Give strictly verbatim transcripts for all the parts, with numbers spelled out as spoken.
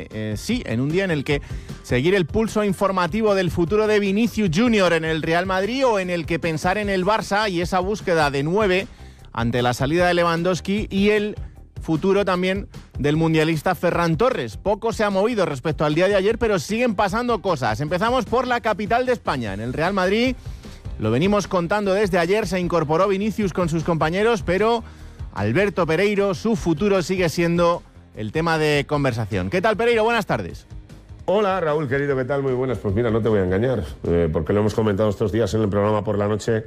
tarde. Eh, sí, en un día en el que seguir el pulso informativo del futuro de Vinicius Junior en el Real Madrid o en el que pensar en el Barça y esa búsqueda de nueve ante la salida de Lewandowski y el futuro también del mundialista Ferran Torres. Poco se ha movido respecto al día de ayer, pero siguen pasando cosas. Empezamos por la capital de España, en el Real Madrid. Lo venimos contando desde ayer, se incorporó Vinicius con sus compañeros, pero Alberto Pereiro, su futuro sigue siendo el tema de conversación. ¿Qué tal, Pereiro? Buenas tardes. Hola, Raúl, querido, ¿qué tal? Muy buenas. Pues mira, no te voy a engañar, eh, porque lo hemos comentado estos días en el programa por la noche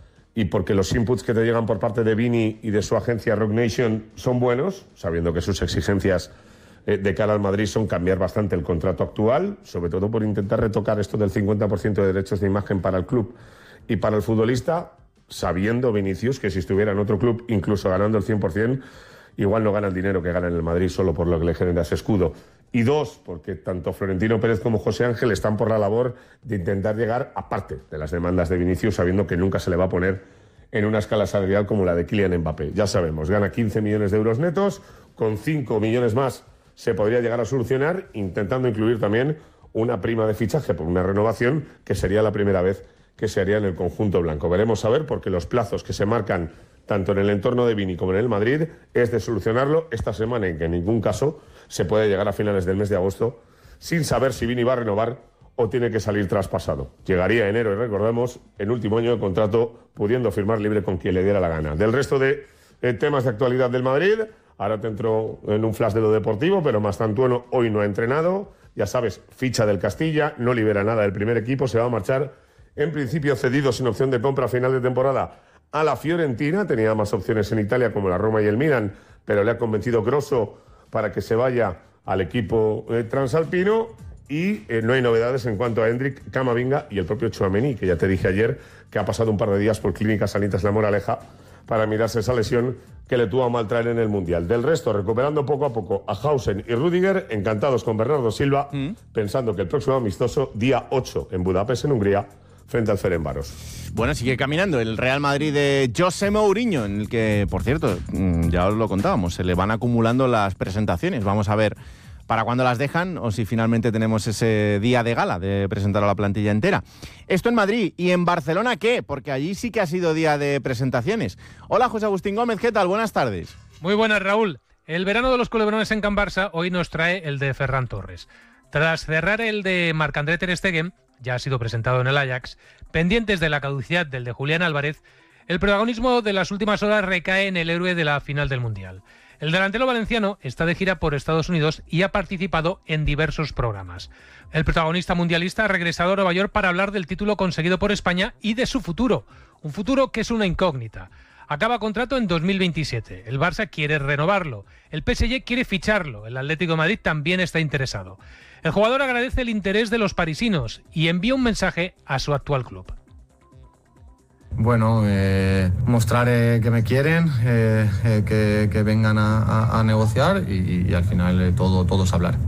y porque los inputs que te llegan por parte de Vini y de su agencia Rock Nation son buenos, sabiendo que sus exigencias eh, de cara al Madrid son cambiar bastante el contrato actual, sobre todo por intentar retocar esto del cincuenta por ciento de derechos de imagen para el club y para el futbolista, sabiendo Vinicius que si estuviera en otro club, incluso ganando el cien por ciento, igual no gana el dinero que gana en el Madrid solo por lo que le genera ese escudo. Y dos, porque tanto Florentino Pérez como José Ángel están por la labor de intentar llegar aparte de las demandas de Vinicius, sabiendo que nunca se le va a poner en una escala salarial como la de Kylian Mbappé. Ya sabemos, gana quince millones de euros netos, con cinco millones más se podría llegar a solucionar, intentando incluir también una prima de fichaje por una renovación, que sería la primera vez que se haría en el conjunto blanco. Veremos a ver, porque los plazos que se marcan tanto en el entorno de Vini como en el Madrid es de solucionarlo esta semana, en que en ningún caso se puede llegar a finales del mes de agosto sin saber si Vini va a renovar o tiene que salir traspasado. Llegaría enero y recordemos, en último año de contrato, pudiendo firmar libre con quien le diera la gana. Del resto de eh, temas de actualidad del Madrid, ahora te entro en un flash de lo deportivo, pero Mastantuono hoy no ha entrenado, ya sabes, ficha del Castilla, no libera nada del primer equipo, se va a marchar en principio cedido sin opción de compra a final de temporada a la Fiorentina. Tenía más opciones en Italia como la Roma y el Milan, pero le ha convencido Grosso para que se vaya al equipo eh, transalpino. Y eh, no hay novedades en cuanto a Hendrik, Camavinga y el propio Tchouaméni, que ya te dije ayer que ha pasado un par de días por Clínica Sanitas La Moraleja para mirarse esa lesión que le tuvo a mal traer en el Mundial. Del resto, recuperando poco a poco a Hausen y Rüdiger, encantados con Bernardo Silva, mm. pensando que el próximo amistoso, día ocho en Budapest, en Hungría, frente al Ferencváros. Bueno, sigue caminando el Real Madrid de José Mourinho, en el que, por cierto, ya os lo contábamos, se le van acumulando las presentaciones. Vamos a ver para cuándo las dejan o si finalmente tenemos ese día de gala de presentar a la plantilla entera. Esto en Madrid. ¿Y en Barcelona qué? Porque allí sí que ha sido día de presentaciones. Hola, José Agustín Gómez, ¿qué tal? Buenas tardes. Muy buenas, Raúl. El verano de los culebrones en Can Barça hoy nos trae el de Ferran Torres. Tras cerrar el de Marc-André ter Stegen, ya ha sido presentado en el Ajax, pendientes de la caducidad del de Julián Álvarez, el protagonismo de las últimas horas recae en el héroe de la final del Mundial. El delantero valenciano está de gira por Estados Unidos y ha participado en diversos programas. El protagonista mundialista ha regresado a Nueva York para hablar del título conseguido por España y de su futuro, un futuro que es una incógnita. Acaba contrato en dos mil veintisiete, el Barça quiere renovarlo, el P S G quiere ficharlo, el Atlético de Madrid también está interesado. El jugador agradece el interés de los parisinos y envía un mensaje a su actual club. Bueno, eh, mostrar eh, que me quieren, eh, eh, que, que vengan a, a, a negociar y, y al final eh, todo, todo es hablar.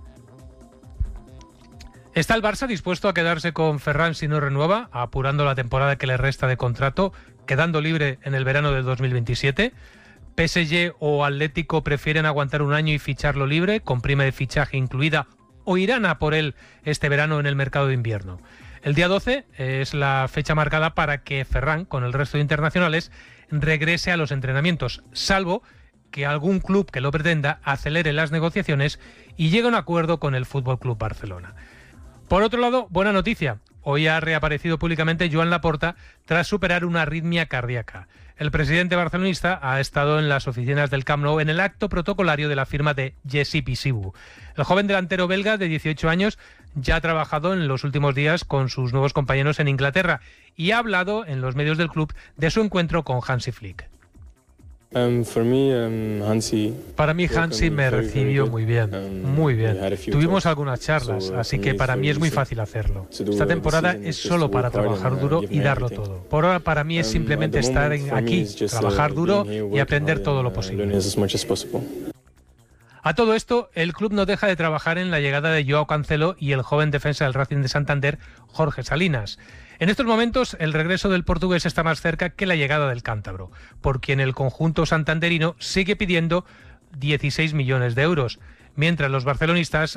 ¿Está el Barça dispuesto a quedarse con Ferran si no renueva, apurando la temporada que le resta de contrato, quedando libre en el verano del dos mil veintisiete? ¿P S G o Atlético prefieren aguantar un año y ficharlo libre, con prima de fichaje incluida, o irán a por él este verano en el mercado de invierno? El día doce es la fecha marcada para que Ferran, con el resto de internacionales, regrese a los entrenamientos, salvo que algún club que lo pretenda acelere las negociaciones y llegue a un acuerdo con el F C Barcelona. Por otro lado, buena noticia. Hoy ha reaparecido públicamente Joan Laporta tras superar una arritmia cardíaca. El presidente barcelonista ha estado en las oficinas del Camp Nou en el acto protocolario de la firma de Jesse Pisibu. El joven delantero belga de dieciocho años ya ha trabajado en los últimos días con sus nuevos compañeros en Inglaterra y ha hablado en los medios del club de su encuentro con Hansi Flick. Um, for me, um, Hansi, para mí Hansi me recibió muy bien, muy bien. Tuvimos algunas charlas, así que para mí es muy fácil hacerlo. Esta temporada es solo para trabajar duro y darlo todo. Por ahora para mí es simplemente estar aquí, trabajar duro y aprender todo lo posible. A todo esto, el club no deja de trabajar en la llegada de Joao Cancelo y el joven defensa del Racing de Santander, Jorge Salinas. En estos momentos, el regreso del portugués está más cerca que la llegada del cántabro, por quien el conjunto santanderino sigue pidiendo dieciséis millones de euros, mientras los barcelonistas